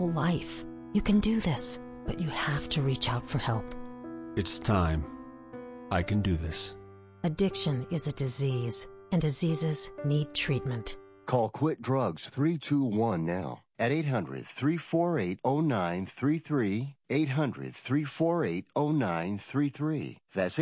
whole life. You can do this, but you have to reach out for help. It's time. I can do this. Addiction is a disease, and diseases need treatment. Call Quit Drugs 321 now at 800-348-0933, 800-348-0933. That's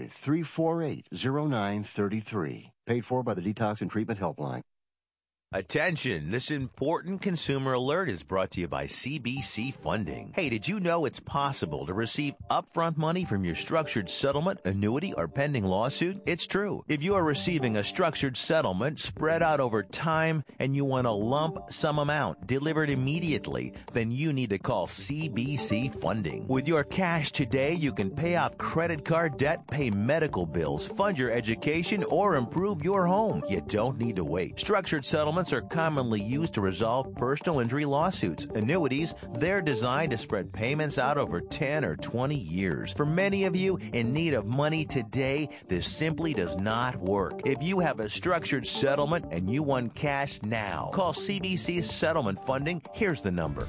800-348-0933. Paid for by the Detox and Treatment Helpline. Attention, this important consumer alert is brought to you by CBC Funding. Hey, did you know it's possible to receive upfront money from your structured settlement, annuity, or pending lawsuit? It's true. If you are receiving a structured settlement spread out over time and you want a lump sum amount delivered immediately, then you need to call CBC Funding. With your cash today, you can pay off credit card debt, pay medical bills, fund your education, or improve your home. You don't need to wait. Structured settlements are commonly used to resolve personal injury lawsuits. Annuities, they're designed to spread payments out over 10 or 20 years. For many of you in need of money today, this simply does not work. If you have a structured settlement and you want cash now, call CBC Settlement Funding. Here's the number.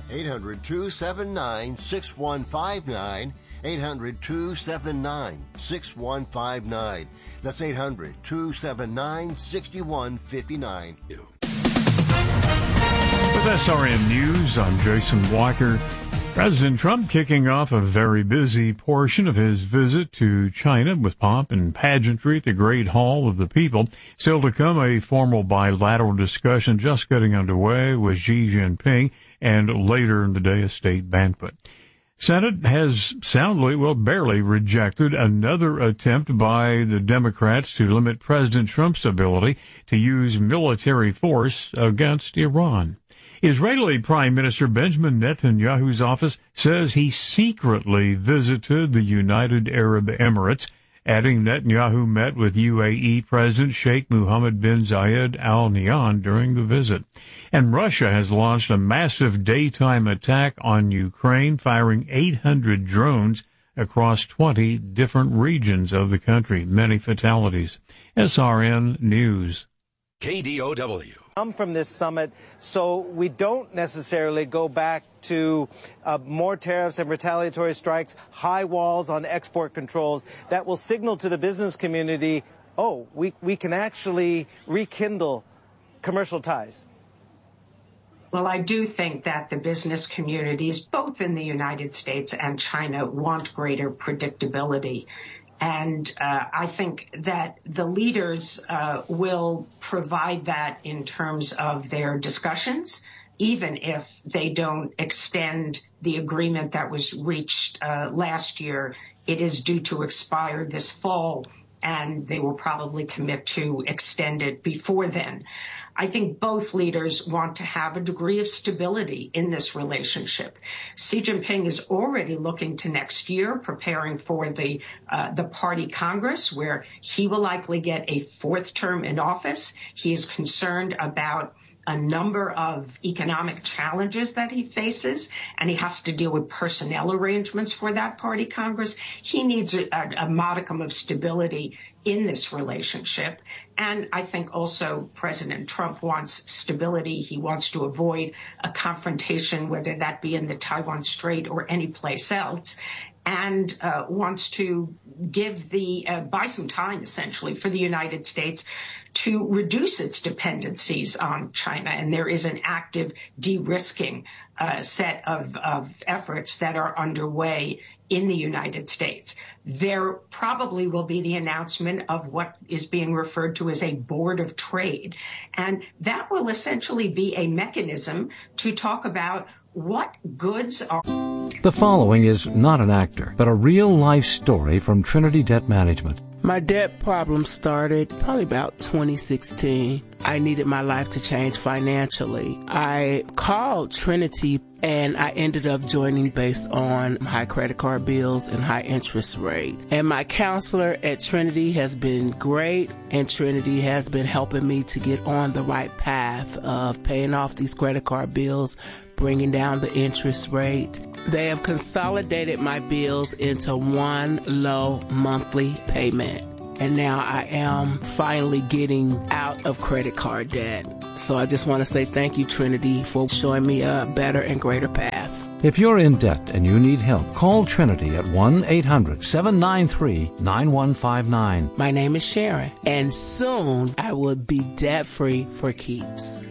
800-279-6159. 800-279-6159. That's 800-279-6159. With SRN News, I'm Jason Walker. President Trump kicking off a very busy portion of his visit to China with pomp and pageantry at the Great Hall of the People. Still to come, a formal bilateral discussion just getting underway with Xi Jinping, and later in the day, a state banquet. Senate has soundly, barely rejected another attempt by the Democrats to limit President Trump's ability to use military force against Iran. Israeli Prime Minister Benjamin Netanyahu's office says he secretly visited the United Arab Emirates, adding Netanyahu met with UAE President Sheikh Mohammed bin Zayed Al Nahyan during the visit. And Russia has launched a massive daytime attack on Ukraine, firing 800 drones across 20 different regions of the country. Many fatalities. SRN News. KDOW. Come from this summit, so we don't necessarily go back to more tariffs and retaliatory strikes, high walls on export controls that will signal to the business community, oh, we can actually rekindle commercial ties. Well, I do think that the business communities, both in the United States and China, want greater predictability. And I think that the leaders will provide that in terms of their discussions, even if they don't extend the agreement that was reached last year. It is due to expire this fall, and they will probably commit to extend it before then. I think both leaders want to have a degree of stability in this relationship. Xi Jinping is already looking to next year, preparing for the party Congress, where he will likely get a fourth term in office. He is concerned about a number of economic challenges that he faces, and he has to deal with personnel arrangements for that party Congress. He needs a modicum of stability in this relationship. And I think also President Trump wants stability. He wants to avoid a confrontation, whether that be in the Taiwan Strait or any place else, and wants to buy some time, essentially, for the United States to reduce its dependencies on China. And there is an active de-risking set of efforts that are underway in the United States. There probably will be the announcement of what is being referred to as a board of trade. And that will essentially be a mechanism to talk about what goods are. The following is not an actor, but a real-life story from Trinity Debt Management. My debt problem started probably about 2016. I needed my life to change financially. I called Trinity and I ended up joining based on high credit card bills and high interest rate. And my counselor at Trinity has been great, and Trinity has been helping me to get on the right path of paying off these credit card bills, bringing down the interest rate. They have consolidated my bills into one low monthly payment. And now I am finally getting out of credit card debt. So I just want to say thank you, Trinity, for showing me a better and greater path. If you're in debt and you need help, call Trinity at 1-800-793-9159. My name is Sharon, and soon I will be debt-free for keeps.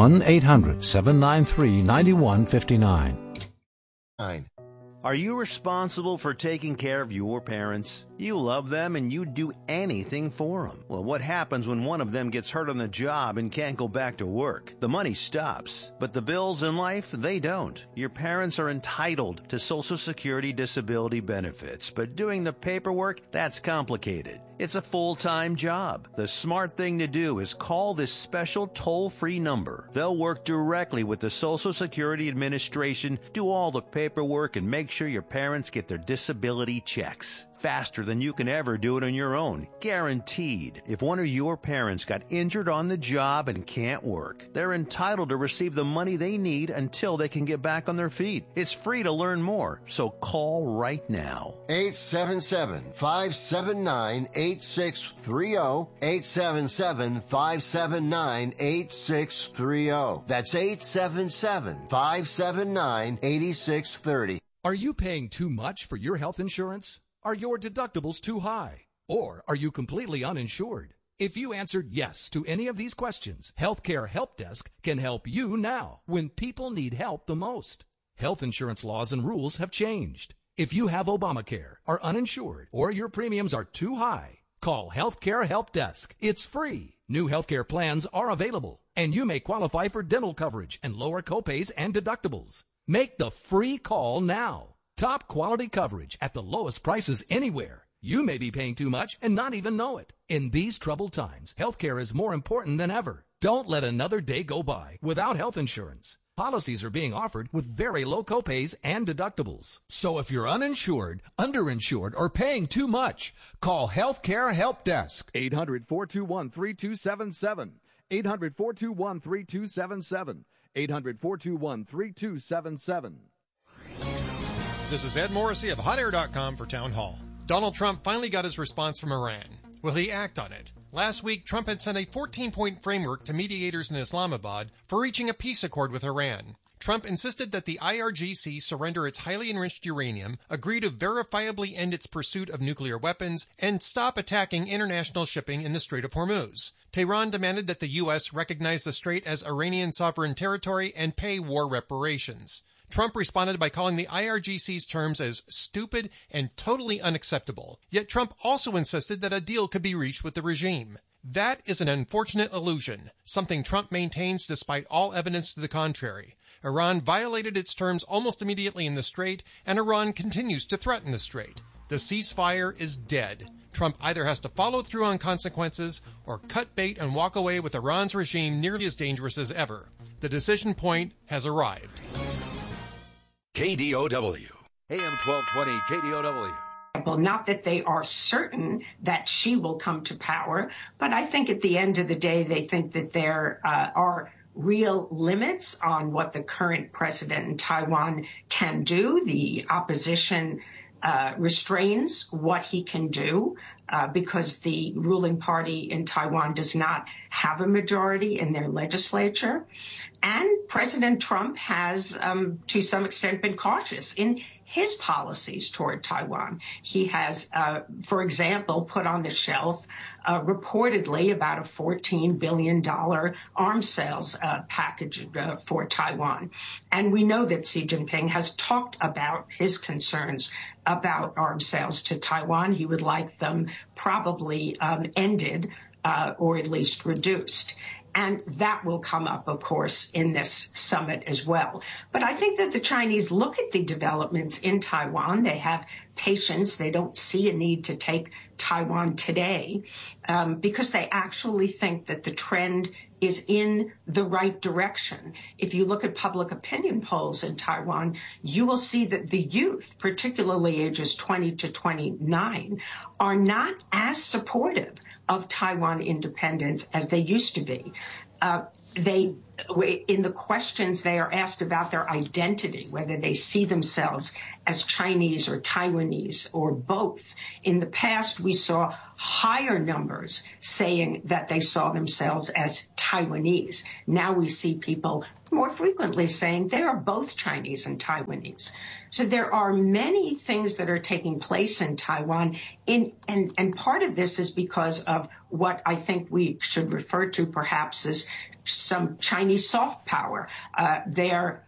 1-800-793-9159. Are you responsible for taking care of your parents? You love them and you'd do anything for them. Well, what happens when one of them gets hurt on the job and can't go back to work? The money stops, but the bills in life, they don't. Your parents are entitled to Social Security disability benefits, but doing the paperwork, that's complicated. It's a full-time job. The smart thing to do is call this special toll-free number. They'll work directly with the Social Security Administration, do all the paperwork, and make sure your parents get their disability checks. Faster than you can ever do it on your own. Guaranteed. If one of your parents got injured on the job and can't work, they're entitled to receive the money they need until they can get back on their feet. It's free to learn more, so call right now. 877-579-8630. 877-579-8630. That's 877-579-8630. Are you paying too much for your health insurance? Are your deductibles too high? Or are you completely uninsured? If you answered yes to any of these questions, Healthcare Help Desk can help you now when people need help the most. Health insurance laws and rules have changed. If you have Obamacare, are uninsured, or your premiums are too high, call Healthcare Help Desk. It's free. New healthcare plans are available, and you may qualify for dental coverage and lower copays and deductibles. Make the free call now. Top quality coverage at the lowest prices anywhere. You may be paying too much and not even know it. In these troubled times, healthcare is more important than ever. Don't let another day go by without health insurance. Policies are being offered with very low copays and deductibles. So if you're uninsured, underinsured, or paying too much, call Healthcare Help Desk. 800-421-3277. 800-421-3277. 800-421-3277. This is Ed Morrissey of HotAir.com for Town Hall. Donald Trump finally got his response from Iran. Will he act on it? Last week, Trump had sent a 14-point framework to mediators in Islamabad for reaching a peace accord with Iran. Trump insisted that the IRGC surrender its highly enriched uranium, agree to verifiably end its pursuit of nuclear weapons, and stop attacking international shipping in the Strait of Hormuz. Tehran demanded that the U.S. recognize the strait as Iranian sovereign territory and pay war reparations. Trump responded by calling the IRGC's terms as stupid and totally unacceptable. Yet Trump also insisted that a deal could be reached with the regime. That is an unfortunate illusion, something Trump maintains despite all evidence to the contrary. Iran violated its terms almost immediately in the strait, and Iran continues to threaten the strait. The ceasefire is dead. Trump either has to follow through on consequences or cut bait and walk away with Iran's regime nearly as dangerous as ever. The decision point has arrived. KDOW. AM 1220, KDOW. Well, not that they are certain that she will come to power, but I think at the end of the day, they think that there are real limits on what the current president in Taiwan can do. The opposition restrains what he can do because the ruling party in Taiwan does not have a majority in their legislature. And President Trump has, to some extent, been cautious in his policies toward Taiwan. He has, for example, put on the shelf reportedly about a $14 billion arms sales package for Taiwan. And we know that Xi Jinping has talked about his concerns about arms sales to Taiwan. He would like them probably ended or at least reduced. And that will come up, of course, in this summit as well. But I think that the Chinese look at the developments in Taiwan. They have patience. They don't see a need to take Taiwan today because they actually think that the trend is in the right direction. If you look at public opinion polls in Taiwan, you will see that the youth, particularly ages 20 to 29, are not as supportive of Taiwan independence as they used to be. In the questions they are asked about their identity, whether they see themselves as Chinese or Taiwanese or both. In the past, we saw higher numbers saying that they saw themselves as Taiwanese Taiwanese. Now we see people more frequently saying they are both Chinese and Taiwanese. So there are many things that are taking place in Taiwan, and part of this is because of what I think we should refer to perhaps as some Chinese soft power. Their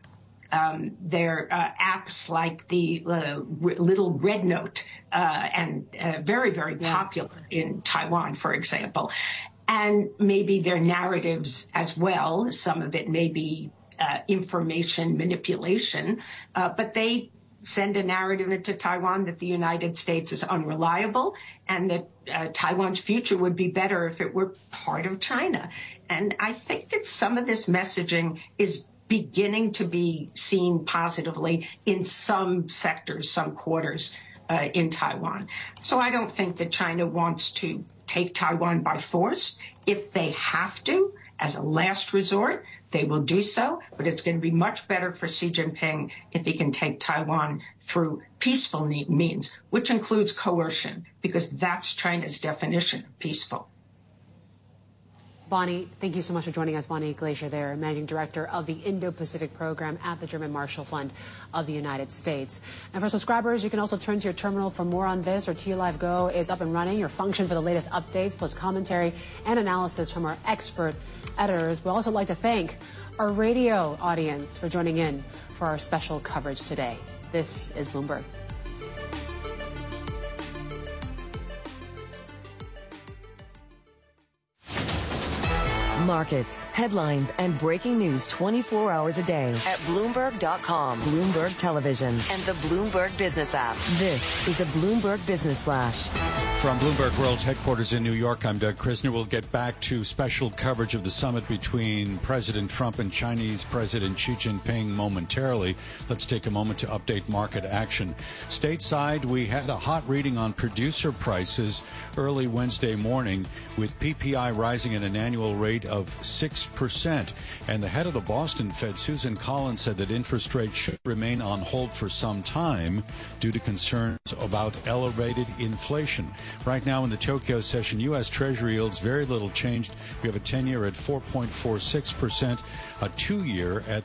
apps like the Little Red Note, and very, very popular in Taiwan, for example. And maybe their narratives as well. Some of it may be information manipulation, but they send a narrative into Taiwan that the United States is unreliable and that Taiwan's future would be better if it were part of China. And I think that some of this messaging is beginning to be seen positively in some sectors, some quarters in Taiwan. So I don't think that China wants to take Taiwan by force. If they have to, as a last resort, they will do so, but it's going to be much better for Xi Jinping if he can take Taiwan through peaceful means, which includes coercion, because that's China's definition of peaceful. Bonnie, thank you so much for joining us. Bonnie Glacier there, Managing Director of the Indo-Pacific Program at the German Marshall Fund of the United States. And for subscribers, you can also turn to your terminal for more on this. Our TLive Go is up and running. Your function for the latest updates, plus commentary and analysis from our expert editors. We'd also like to thank our radio audience for joining in for our special coverage today. This is Bloomberg. Markets, headlines, and breaking news 24 hours a day at Bloomberg.com, Bloomberg Television, and the Bloomberg Business app. This is a Bloomberg Business Flash. From Bloomberg World Headquarters in New York, I'm Doug Krisner. We'll get back to special coverage of the summit between President Trump and Chinese President Xi Jinping momentarily. Let's take a moment to update market action. Stateside, we had a hot reading on producer prices early Wednesday morning, with PPI rising at an annual rate of 6%. And the head of the Boston Fed, Susan Collins, said that interest rates should remain on hold for some time due to concerns about elevated inflation. Right now in the Tokyo session, U.S. Treasury yields very little changed. We have a 10-year at 4.46%, a 2-year at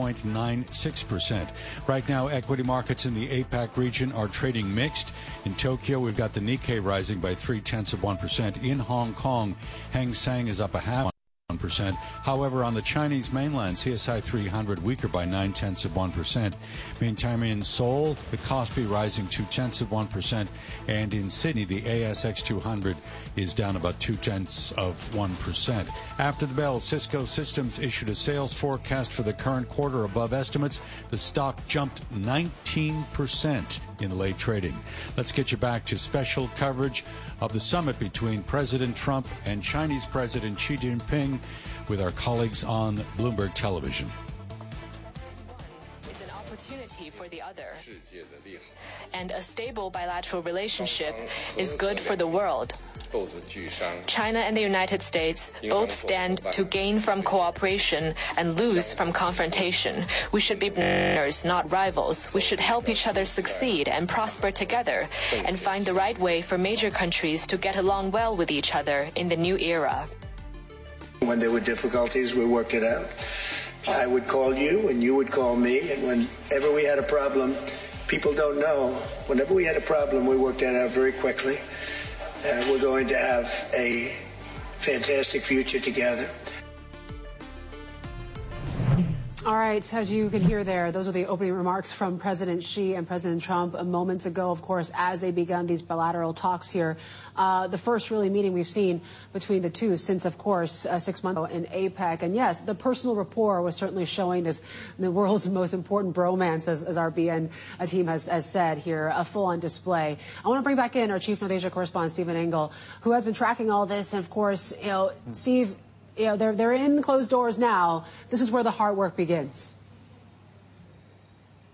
3.96%. Right now, equity markets in the APAC region are trading mixed. In Tokyo, we've got the Nikkei rising by 0.3%. In Hong Kong, Hang Seng is up 0.5%. However, on the Chinese mainland, CSI 300 weaker by 0.9%. Meantime, in Seoul, the Kospi rising 0.2%, and in Sydney, the ASX 200 is down about 0.2%. After the bell, Cisco Systems issued a sales forecast for the current quarter above estimates. The stock jumped 19% in late trading. Let's get you back to special coverage of the summit between President Trump and Chinese President Xi Jinping with our colleagues on Bloomberg Television. Is an opportunity for the other. And a stable bilateral relationship is good for the world. China and the United States both stand to gain from cooperation and lose from confrontation. We should be partners, not rivals. We should help each other succeed and prosper together and find the right way for major countries to get along well with each other in the new era. When there were difficulties, we worked it out. I would call you and you would call me, and whenever we had a problem, people don't know, whenever we had a problem, we worked that out very quickly. We're going to have a fantastic future together. All right, as you can hear there, those are the opening remarks from President Xi and President Trump moments ago, of course, as they begun these bilateral talks here. The first really meeting we've seen between the two since, of course, 6 months ago in APEC. And yes, the personal rapport was certainly showing this, the world's most important bromance, as our BN team has said here, a full-on display. I want to bring back in our Chief North Asia correspondent, Stephen Engel, who has been tracking all this. And, of course, Steve, they're in closed doors now. This is where the hard work begins.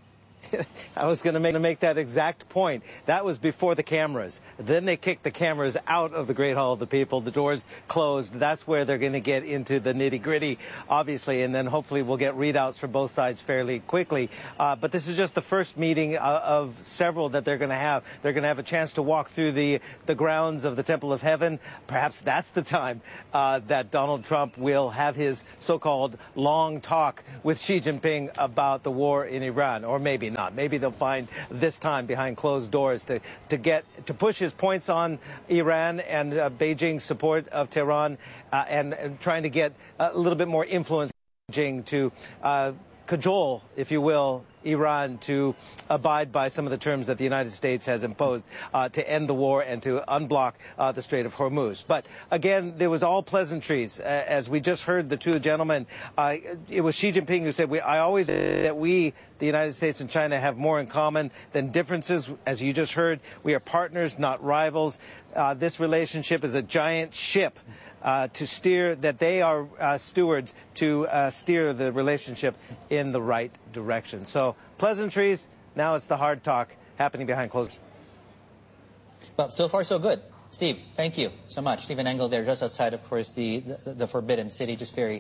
I was going to make that exact point. That was before the cameras. Then they kicked the cameras out of the Great Hall of the People. The doors closed. That's where they're going to get into the nitty-gritty, obviously, and then hopefully we'll get readouts from both sides fairly quickly. But this is just the first meeting of several that they're going to have. They're going to have a chance to walk through the grounds of the Temple of Heaven. Perhaps that's the time that Donald Trump will have his so-called long talk with Xi Jinping about the war in Iran, or maybe not. Maybe they'll find this time behind closed doors to push his points on Iran and Beijing's support of Tehran and trying to get a little bit more influence Beijing to cajole, if you will, Iran to abide by some of the terms that the United States has imposed to end the war and to unblock the Strait of Hormuz. But again, there was all pleasantries. As we just heard the two gentlemen, it was Xi Jinping who said, I always that we, the United States and China, have more in common than differences. As you just heard, we are partners, not rivals. This relationship is a giant ship to steer, that they are stewards to steer the relationship in the right direction. So pleasantries, now it's the hard talk happening behind closed doors. Well, so far so good. Steve, thank you so much. Stephen Engel there, just outside, of course, the Forbidden City, just very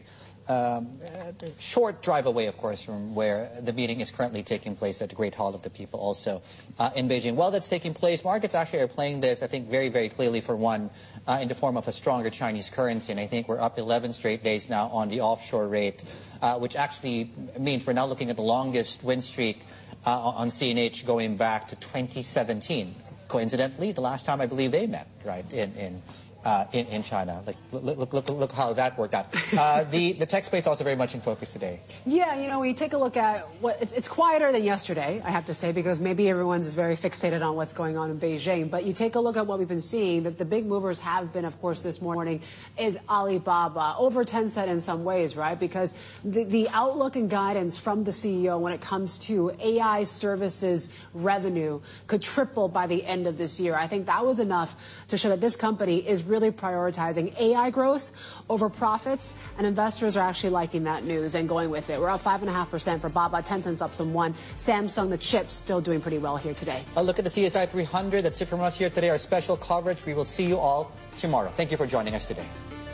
short drive away, of course, from where the meeting is currently taking place at the Great Hall of the People, also in Beijing. While that's taking place, markets actually are playing this, I think, very, very clearly for one, in the form of a stronger Chinese currency. And I think we're up 11 straight days now on the offshore rate, which actually means we're now looking at the longest win streak on CNH going back to 2017. Coincidentally, the last time I believe they met, right, in China. Like, look how that worked out. The tech space also very much in focus today. Yeah, you know, we take a look at what it's quieter than yesterday, I have to say, because maybe everyone's very fixated on what's going on in Beijing. But you take a look at what we've been seeing, that the big movers have been, of course, this morning is Alibaba, over Tencent in some ways, right? Because the outlook and guidance from the CEO when it comes to AI services revenue could triple by the end of this year. I think that was enough to show that this company is really prioritizing AI growth over profits, and investors are actually liking that news and going with it. We're up 5.5% for Baba, Tencent's up some 1%. Samsung, the chips, still doing pretty well here today. A look at the CSI 300. That's it from us here today. Our special coverage. We will see you all tomorrow. Thank you for joining us today.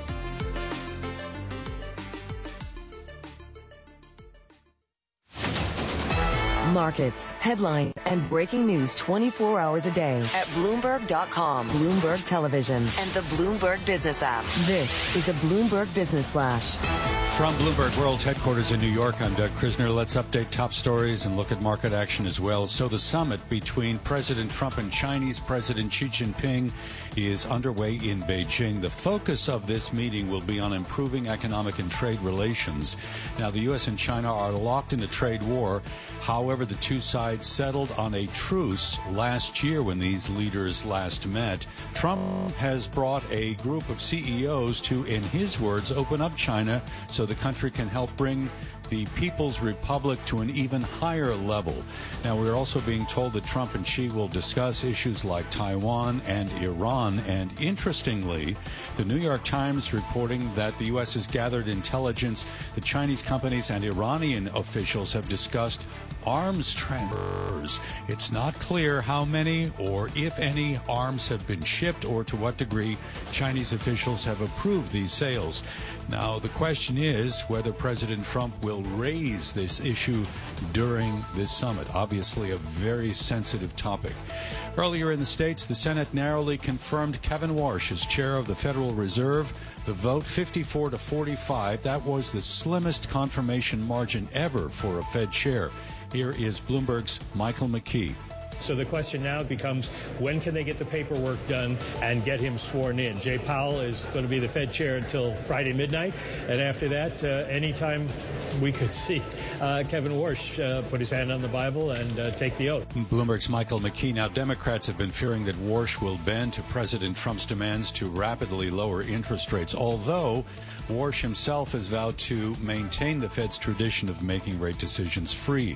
Markets, headline, and breaking news 24 hours a day at Bloomberg.com, Bloomberg Television, and the Bloomberg Business app. This is a Bloomberg Business Flash. From Bloomberg World's headquarters in New York, I'm Doug Krisner. Let's update top stories and look at market action as well. So the summit between President Trump and Chinese President Xi Jinping is underway in Beijing. The focus of this meeting will be on improving economic and trade relations. Now, the U.S. and China are locked in a trade war. However, the two sides settled on a truce last year when these leaders last met. Trump has brought a group of CEOs to, in his words, open up China so the country can help bring the People's Republic to an even higher level. Now, we're also being told that Trump and Xi will discuss issues like Taiwan and Iran. And interestingly, the New York Times reporting that the U.S. has gathered intelligence that Chinese companies and Iranian officials have discussed arms transfers. It's not clear how many or if any arms have been shipped or to what degree Chinese officials have approved these sales. Now, the question is whether President Trump will raise this issue during this summit. Obviously, a very sensitive topic. Earlier in the States, the Senate narrowly confirmed Kevin Warsh as chair of the Federal Reserve. The vote 54 to 45. That was the slimmest confirmation margin ever for a Fed chair. Here is Bloomberg's Michael McKee. So the question now becomes, when can they get the paperwork done and get him sworn in? Jay Powell is going to be the Fed chair until Friday midnight. And after that, anytime we could see Kevin Warsh put his hand on the Bible and take the oath. Bloomberg's Michael McKee. Now, Democrats have been fearing that Warsh will bend to President Trump's demands to rapidly lower interest rates, although Warsh himself has vowed to maintain the Fed's tradition of making rate decisions free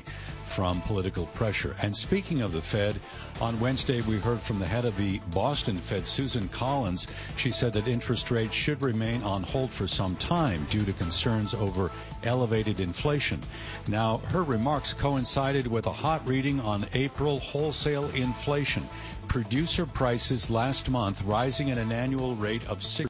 from political pressure. And speaking of the Fed, on Wednesday we heard from the head of the Boston Fed, Susan Collins. She said that interest rates should remain on hold for some time due to concerns over elevated inflation. Now, her remarks coincided with a hot reading on April wholesale inflation. Producer prices last month rising at an annual rate of 6%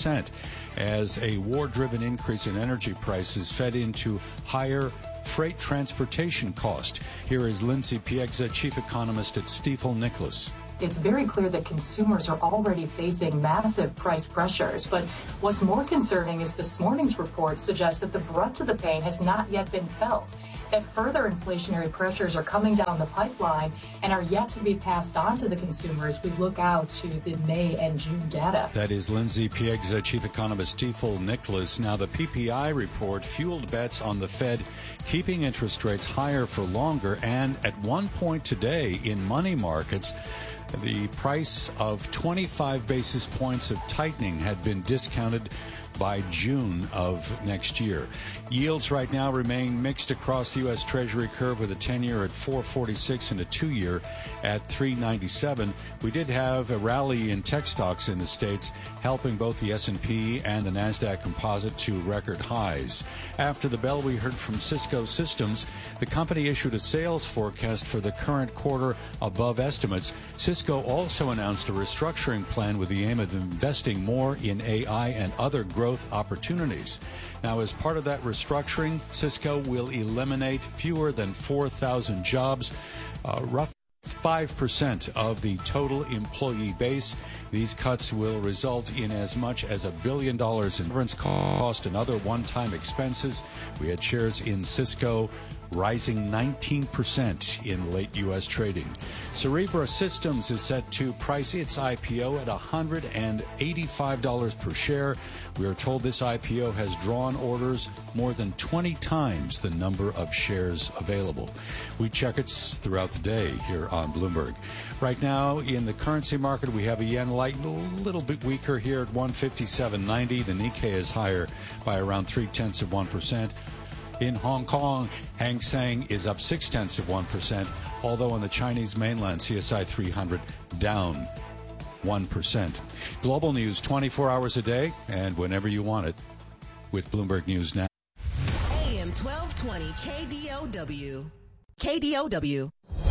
as a war-driven increase in energy prices fed into higher freight transportation cost. Here is Lindsay Piegza, chief economist at Stifel Nicolaus. It's very clear that consumers are already facing massive price pressures. But what's more concerning is this morning's report suggests that the brunt of the pain has not yet been felt, that further inflationary pressures are coming down the pipeline and are yet to be passed on to the consumer as we look out to the May and June data. That is Lindsay Piegza, chief economist, Stifel Nicolaus. Now, the PPI report fueled bets on the Fed keeping interest rates higher for longer, and at one point today in money markets, the price of 25 basis points of tightening had been discounted by June of next year. Yields right now remain mixed across the U.S. Treasury curve, with a 10-year at 4.46 and a 2-year at 3.97. We did have a rally in tech stocks in the States, helping both the S&P and the NASDAQ composite to record highs. After the bell, we heard from Cisco Systems. The company issued a sales forecast for the current quarter above estimates. Cisco also announced a restructuring plan with the aim of investing more in AI and other growth opportunities. Now, as part of that restructuring, Cisco will eliminate fewer than 4,000 jobs, roughly 5% of the total employee base. These cuts will result in as much as $1 billion in severance cost and other one-time expenses. We had shares in Cisco rising 19% in late U.S. trading. Cerebra Systems is set to price its IPO at $185 per share. We are told this IPO has drawn orders more than 20 times the number of shares available. We check it throughout the day here on Bloomberg. Right now, in the currency market, we have a yen a little bit weaker here at 157.90. The Nikkei is higher by around 0.3%. In Hong Kong, Hang Seng is up 0.6%, although on the Chinese mainland, CSI 300 down 1%. Global news 24 hours a day and whenever you want it with Bloomberg News Now. AM 1220 KDOW. KDOW.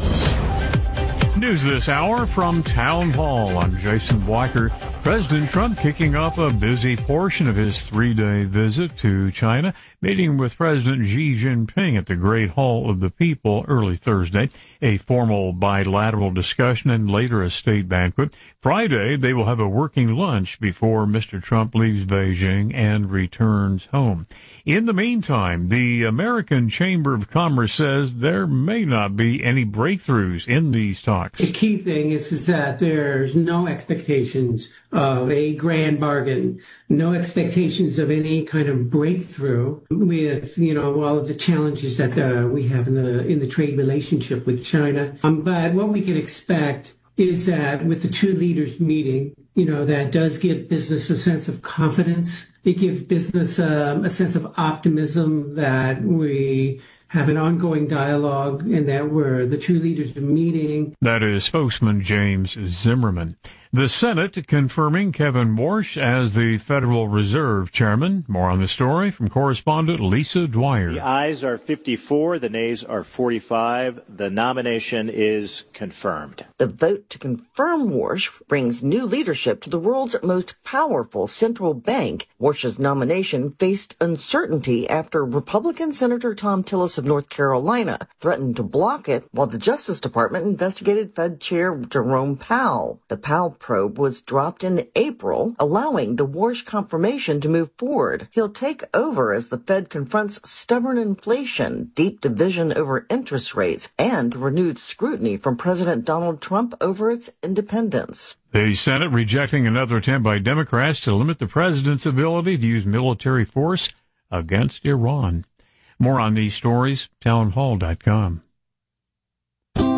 News this hour from Town Hall. I'm Jason Weicker. President Trump kicking off a busy portion of his 3-day visit to China, meeting with President Xi Jinping at the Great Hall of the People early Thursday, a formal bilateral discussion and later a state banquet. Friday, they will have a working lunch before Mr. Trump leaves Beijing and returns home. In the meantime, the American Chamber of Commerce says there may not be any breakthroughs in these talks. The key thing is that there's no expectations of a grand bargain, no expectations of any kind of breakthrough with, all of the challenges that we have in the trade relationship with China. But what we can expect is that with the two leaders meeting, that does give business a sense of confidence. It gives business a sense of optimism that we have an ongoing dialogue and that the two leaders are meeting. That is spokesman James Zimmerman. The Senate confirming Kevin Warsh as the Federal Reserve Chairman. More on the story from correspondent Lisa Dwyer. The ayes are 54, the nays are 45. The nomination is confirmed. The vote to confirm Warsh brings new leadership to the world's most powerful central bank. Warsh's nomination faced uncertainty after Republican Senator Thom Tillis of North Carolina threatened to block it while the Justice Department investigated Fed Chair Jerome Powell. The Powell probe was dropped in April, allowing the Warsh confirmation to move forward. He'll take over as the Fed confronts stubborn inflation, deep division over interest rates, and renewed scrutiny from President Donald Trump over its independence. The Senate rejecting another attempt by Democrats to limit the president's ability to use military force against Iran. More on these stories, townhall.com.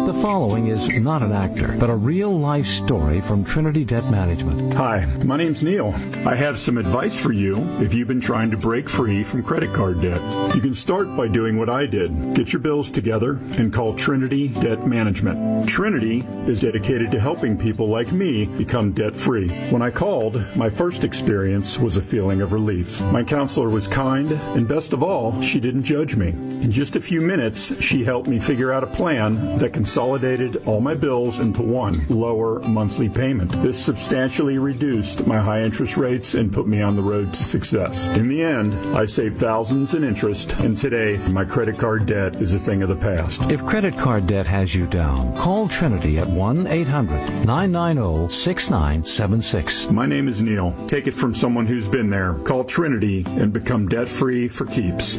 The following is not an actor, but a real-life story from Trinity Debt Management. Hi, my name's Neil. I have some advice for you if you've been trying to break free from credit card debt. You can start by doing what I did. Get your bills together and call Trinity Debt Management. Trinity is dedicated to helping people like me become debt-free. When I called, my first experience was a feeling of relief. My counselor was kind, and best of all, she didn't judge me. In just a few minutes, she helped me figure out a plan that consolidated all my bills into one lower monthly payment. This substantially reduced my high interest rates and put me on the road to success. In the end, I saved thousands in interest, and today my credit card debt is a thing of the past. If credit card debt has you down, call Trinity at 1-800-990-6976. My name is Neil. Take it from someone who's been there. Call Trinity and become debt-free for keeps.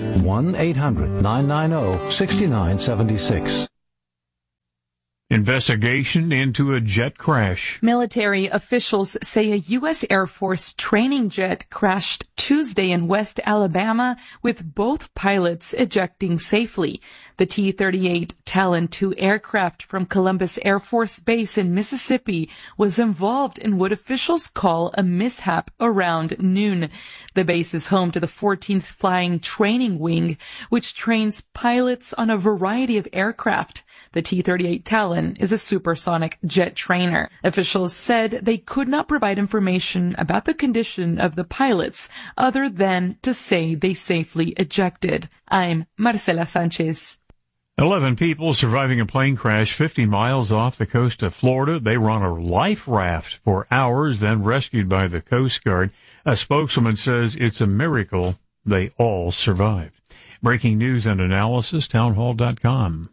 1-800-990-6976. Investigation into a jet crash. Military officials say a U.S. Air Force training jet crashed Tuesday in West Alabama, with both pilots ejecting safely. The T-38 Talon II aircraft from Columbus Air Force Base in Mississippi was involved in what officials call a mishap around noon. The base is home to the 14th Flying Training Wing, which trains pilots on a variety of aircraft. The T-38 Talon is a supersonic jet trainer. Officials said they could not provide information about the condition of the pilots other than to say they safely ejected. I'm Marcela Sanchez. 11 people surviving a plane crash 50 miles off the coast of Florida. They were on a life raft for hours, then rescued by the Coast Guard. A spokeswoman says it's a miracle they all survived. Breaking news and analysis, townhall.com.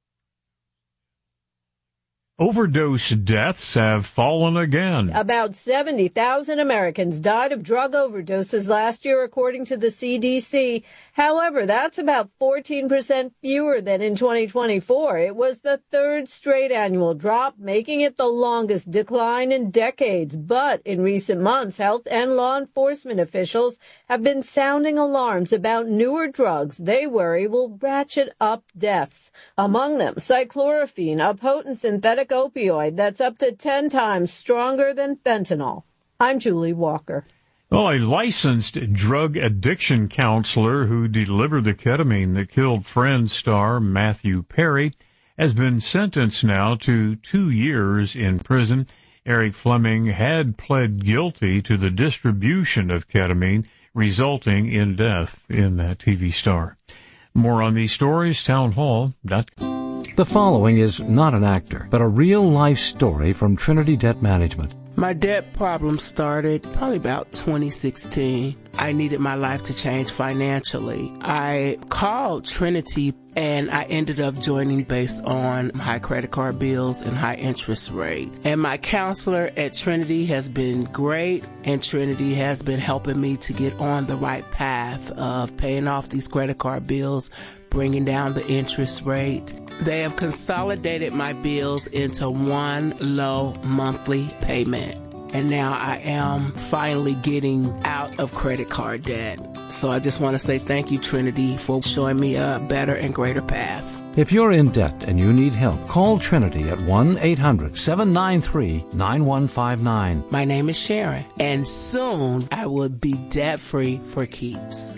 Overdose deaths have fallen again. About 70,000 Americans died of drug overdoses last year, according to the CDC. However, that's about 14% fewer than in 2024. It was the third straight annual drop, making it the longest decline in decades. But in recent months, health and law enforcement officials have been sounding alarms about newer drugs they worry will ratchet up deaths. Among them, cyclorphine, a potent synthetic opioid that's up to 10 times stronger than fentanyl. I'm Julie Walker. Well, a licensed drug addiction counselor who delivered the ketamine that killed Friends star Matthew Perry has been sentenced now to 2 years in prison. Eric Fleming had pled guilty to the distribution of ketamine, resulting in death in that TV star. More on these stories, townhall.com. The following is not an actor, but a real-life story from Trinity Debt Management. My debt problem started probably about 2016. I needed my life to change financially. I called Trinity and I ended up joining based on high credit card bills and high interest rate. And my counselor at Trinity has been great, and Trinity has been helping me to get on the right path of paying off these credit card bills, bringing down the interest rate. They have consolidated my bills into one low monthly payment. And now I am finally getting out of credit card debt. So I just want to say thank you, Trinity, for showing me a better and greater path. If you're in debt and you need help, call Trinity at 1-800-793-9159. My name is Sharon, and soon I will be debt-free for keeps.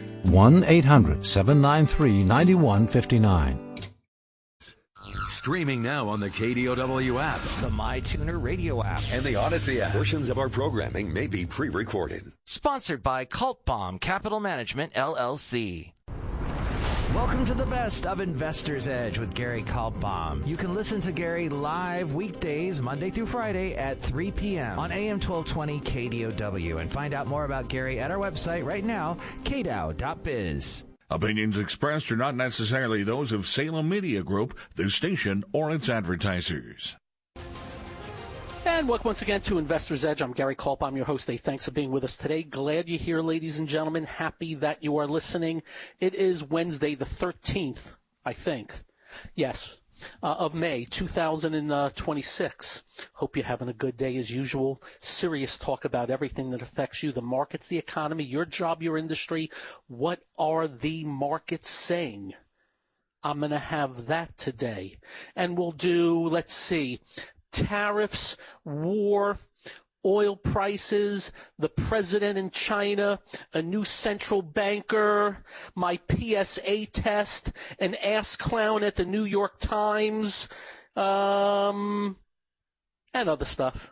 1-800-793-9159. Streaming now on the KDOW app, the MyTuner radio app, and the Odyssey app. Portions of our programming may be pre-recorded. Sponsored by Cult Bomb Capital Management, LLC. Welcome to the best of Investor's Edge with Gary Kaltbaum. You can listen to Gary live weekdays, Monday through Friday at 3 p.m. on AM 1220 KDOW. And find out more about Gary at our website right now, kdow.biz. Opinions expressed are not necessarily those of Salem Media Group, the station, or its advertisers. And welcome once again to Investor's Edge. I'm Gary Culp. I'm your host. Thanks for being with us today. Glad you're here, ladies and gentlemen. Happy that you are listening. It is Wednesday the 13th, I think. Yes, of May 2026. Hope you're having a good day as usual. Serious talk about everything that affects you, the markets, the economy, your job, your industry. What are the markets saying? I'm going to have that today. And we'll do, let's see, tariffs, war, oil prices, the president in China, a new central banker, my PSA test, an ass clown at the New York Times, and other stuff.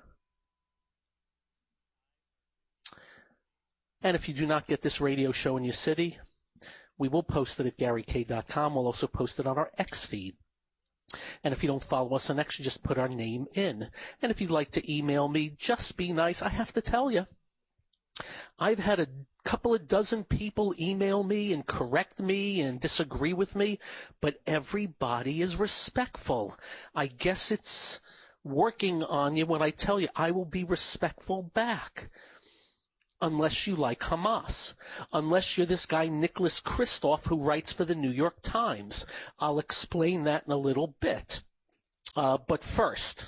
And if you do not get this radio show in your city, we will post it at GaryK.com. We'll also post it on our X feed. And if you don't follow us on X, you just put our name in. And if you'd like to email me, just be nice. I have to tell you, I've had a couple of dozen people email me and correct me and disagree with me, but everybody is respectful. I guess it's working on you when I tell you I will be respectful back. Unless you like Hamas, unless you're this guy Nicholas Kristof who writes for the New York Times. I'll explain that in a little bit. But first,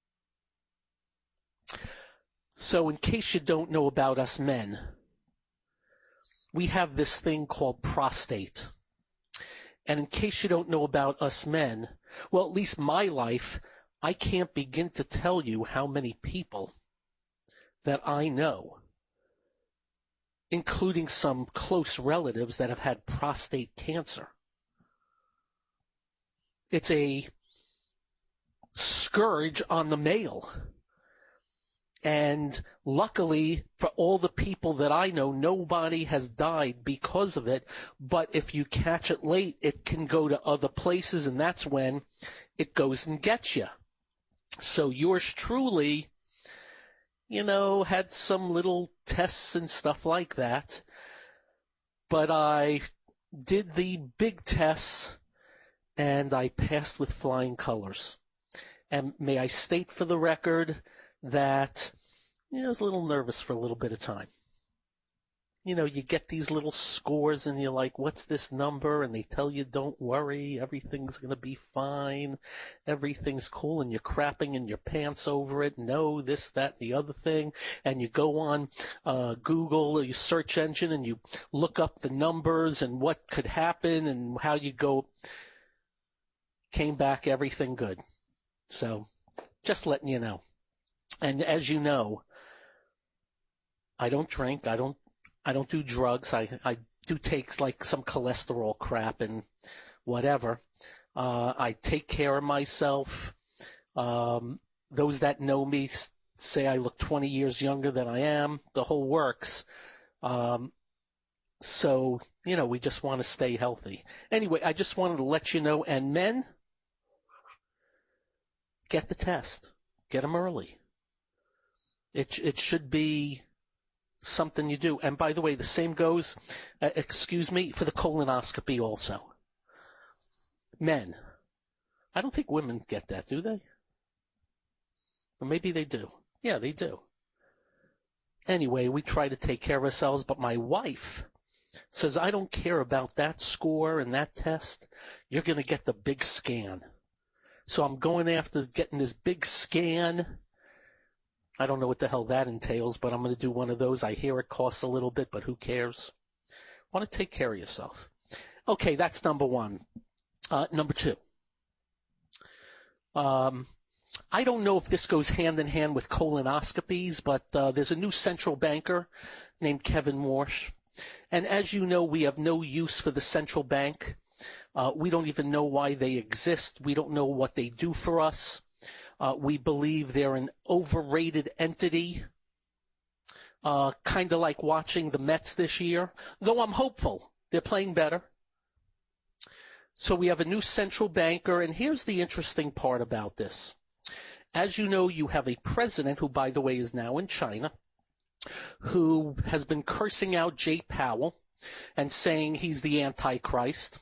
so in case you don't know about us men, we have this thing called prostate. And in case you don't know about us men, well, at least my life, I can't begin to tell you how many people that I know, including some close relatives that have had prostate cancer. It's a scourge on the male. And luckily for all the people that I know, nobody has died because of it. But if you catch it late, it can go to other places, and that's when it goes and gets you. So yours truly, had some little tests and stuff like that. But I did the big tests, and I passed with flying colors. And may I state for the record that I was a little nervous for a little bit of time. You get these little scores and you're like, what's this number? And they tell you, don't worry, everything's going to be fine. Everything's cool. And you're crapping in your pants over it. No, this, that, the other thing. And you go on Google or your search engine and you look up the numbers and what could happen and how you go. Came back, everything good. So just letting you know. And as you know, I don't drink. I don't do drugs. I do take like some cholesterol crap and whatever. I take care of myself. Those that know me say I look 20 years younger than I am. The whole works. So, we just want to stay healthy. Anyway, I just wanted to let you know. And men, get the test. Get them early. It should be something you do. And by the way, the same goes, for the colonoscopy also. Men. I don't think women get that, do they? Or maybe they do. Yeah, they do. Anyway, we try to take care of ourselves, but my wife says, I don't care about that score and that test. You're going to get the big scan. So I'm going after getting this big scan. I don't know what the hell that entails, but I'm going to do one of those. I hear it costs a little bit, but who cares? Want to take care of yourself. Okay, that's number one. Number two. I don't know if this goes hand in hand with colonoscopies, but there's a new central banker named Kevin Warsh. And as you know, we have no use for the central bank. We don't even know why they exist. We don't know what they do for us. We believe they're an overrated entity, kind of like watching the Mets this year, though I'm hopeful. They're playing better. So we have a new central banker, and here's the interesting part about this. As you know, you have a president who, by the way, is now in China, who has been cursing out Jay Powell and saying he's the Antichrist.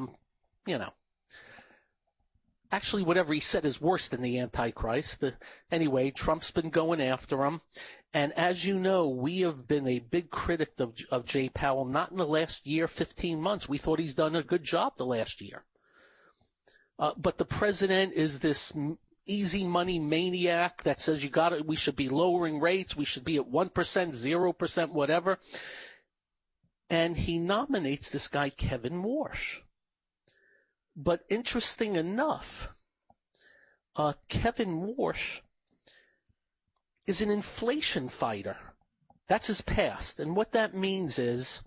Actually, whatever he said is worse than the Antichrist. Anyway, Trump's been going after him. And as you know, we have been a big critic of Jay Powell, not in the last year, 15 months. We thought he's done a good job the last year. But the president is this easy money maniac that says we should be lowering rates, we should be at 1%, 0%, whatever. And he nominates this guy, Kevin Warsh. But interesting enough, Kevin Warsh is an inflation fighter. That's his past. And what that means is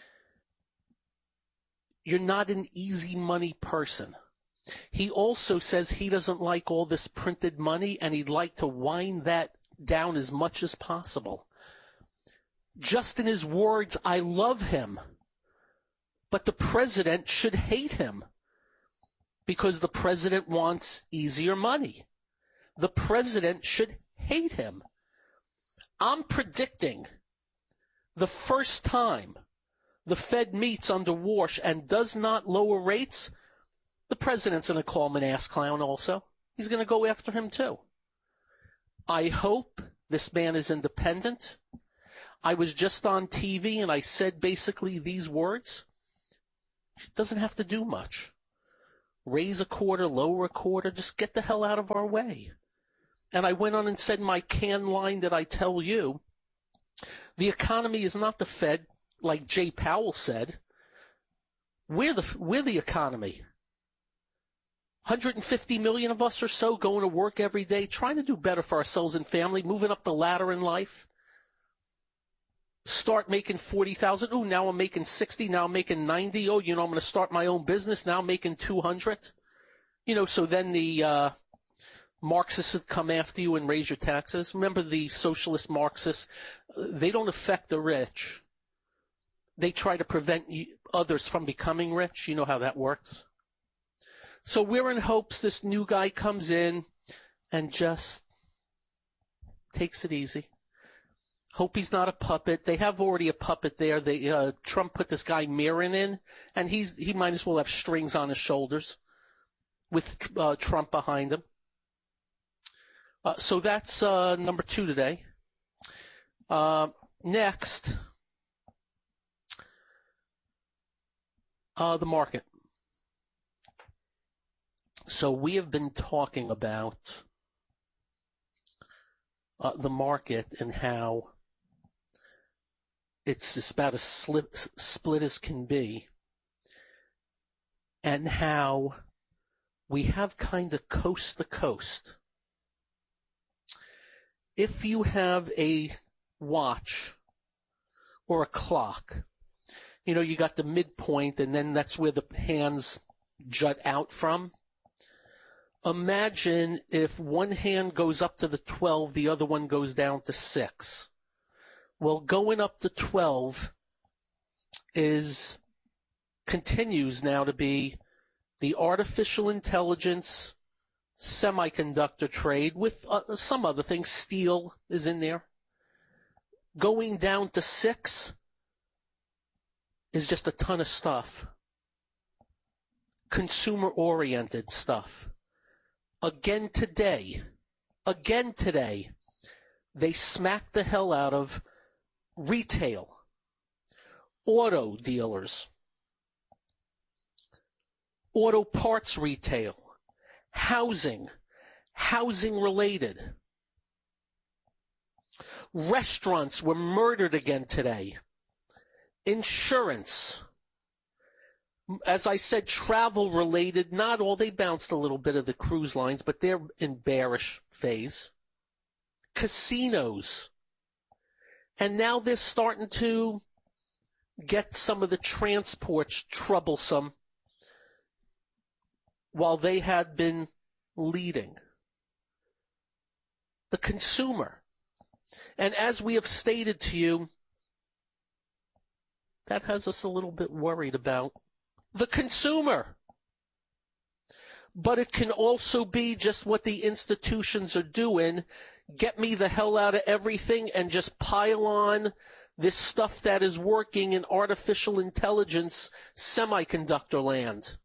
you're not an easy money person. He also says he doesn't like all this printed money, and he'd like to wind that down as much as possible. Just in his words, I love him, but the president should hate him because the president wants easier money. The president should hate him. I'm predicting the first time the Fed meets under Warsh and does not lower rates, the president's going to call him an ass clown also. He's going to go after him too. I hope this man is independent. I was just on TV and I said basically these words. He doesn't have to do much. Raise a quarter, lower a quarter, just get the hell out of our way. And I went on and said my canned line that I tell you, the economy is not the Fed, like Jay Powell said. We're the economy. 150 million of us or so going to work every day, trying to do better for ourselves and family, moving up the ladder in life. Start making 40,000. Oh, now I'm making 60. Now I'm making 90. Oh, I'm going to start my own business. Now I'm making 200. So then the Marxists would come after you and raise your taxes. Remember the socialist Marxists? They don't affect the rich. They try to prevent others from becoming rich. You know how that works. So we're in hopes this new guy comes in and just takes it easy. Hope he's not a puppet. They have already a puppet there. Trump put this guy Mirren in, and he might as well have strings on his shoulders with Trump behind him. So that's number 2 today. Next, the market. So we have been talking about the market and how it's about as split as can be, and how we have kind of coast to coast. If you have a watch or a clock, you got the midpoint and then that's where the hands jut out from. Imagine if one hand goes up to the 12, the other one goes down to 6. Well, going up to 12 continues now to be the artificial intelligence semiconductor trade with some other things. Steel is in there. Going down to 6 is just a ton of stuff. Consumer-oriented stuff. Again today, they smacked the hell out of retail, auto dealers, auto parts retail, housing related. Restaurants were murdered again today. Insurance. As I said, travel related, not all. They bounced a little bit of the cruise lines, but they're in bearish phase. Casinos. And now they're starting to get some of the transports troublesome while they had been leading. The consumer. And as we have stated to you, that has us a little bit worried about the consumer. But it can also be just what the institutions are doing. Get me the hell out of everything and just pile on this stuff that is working in artificial intelligence semiconductor land.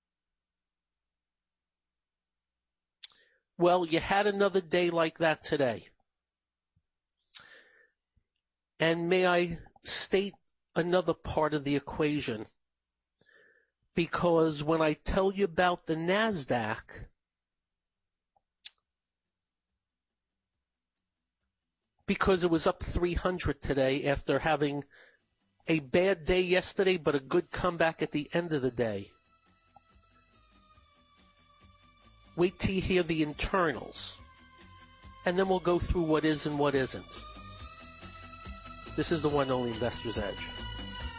Well, you had another day like that today. And may I state another part of the equation? Because when I tell you about the NASDAQ, because it was up 300 today after having a bad day yesterday but a good comeback at the end of the day. Wait till you hear the internals. And then we'll go through what is and what isn't. This is the one and only Investor's Edge.